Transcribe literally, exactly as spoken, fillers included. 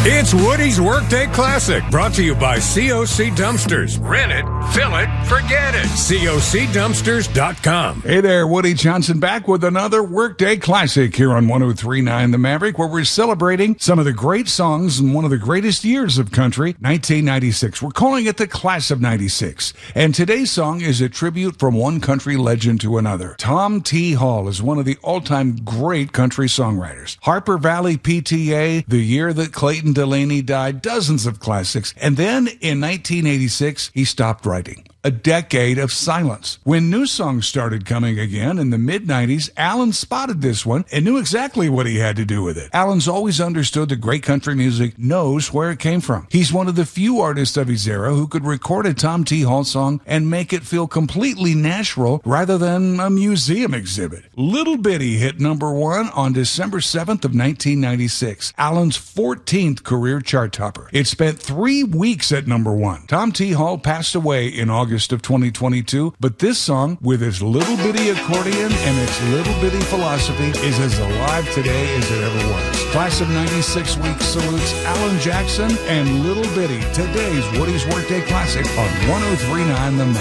It's Woody's Workday Classic, brought to you by C O C Dumpsters. Rent it, fill it, forget it. C O C dumpsters dot com. Hey there, Woody Johnson back with another Workday Classic here on one oh three point nine The Maverick, where we're celebrating some of the great songs in one of the greatest years of country, nineteen ninety-six. We're calling it the Class of ninety-six. And today's song is a tribute from one country legend to another. Tom T. Hall is one of the all-time great country songwriters. Harper Valley P T A, The Year That Clayton Delaney Died, dozens of classics. And then in nineteen eighty-six, he stopped writing. A decade of silence. When new songs started coming again in the mid nineties, Alan spotted this one and knew exactly what he had to do with it. Alan's always understood that great country music knows where it came from. He's one of the few artists of his era who could record a Tom T. Hall song and make it feel completely natural rather than a museum exhibit. Little Bitty hit number one on December seventh of nineteen ninety-six, Alan's fourteenth career chart topper. It spent three weeks at number one. Tom T. Hall passed away in August of twenty twenty-two, but this song, with its little bitty accordion and its little bitty philosophy, is as alive today as it ever was. Class of ninety-six week salutes Alan Jackson and Little Bitty, today's Woody's Workday Classic on one oh three point nine The